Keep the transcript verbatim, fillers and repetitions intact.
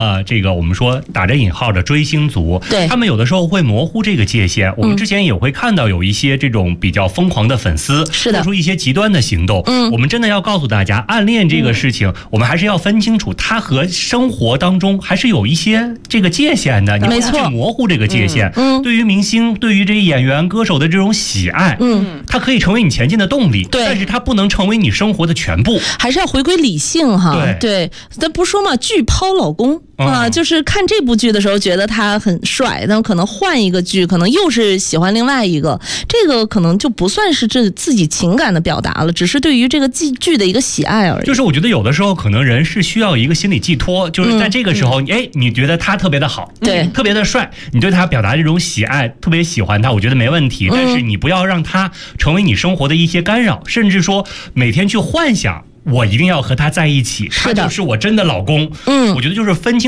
呃，这个我们说打着引号的追星族， 对， 他们有的时候会模糊这个界限。我们之前也会看到有一些这种比较疯狂的粉丝， 是的， 做出一些极端的行动。嗯，我们真的要告诉大家，暗恋这个事情，嗯、我们还是要分清楚，它和生活当中还是有一些这个界限的。你不要去模糊这个界限。嗯，对于明星，对于这些演员、歌手的这种喜爱，嗯，它可以成为你前进的动力，对，但是它不能成为你生活的全部， 还是要回归理性哈。对，对，咱不说嘛，剧抛老公。啊，就是看这部剧的时候觉得他很帅，但可能换一个剧，可能又是喜欢另外一个，这个可能就不算是这自己情感的表达了，只是对于这个剧的一个喜爱而已。 就是我觉得有的时候可能人是需要一个心理寄托，就是在这个时候，哎、嗯，你觉得他特别的好， 对， 特别的帅，你对他表达这种喜爱，特别喜欢他，我觉得没问题。但是你不要让他成为你生活的一些干扰，甚至说每天去幻想我一定要和他在一起，他就是我真的老公。嗯，我觉得就是分清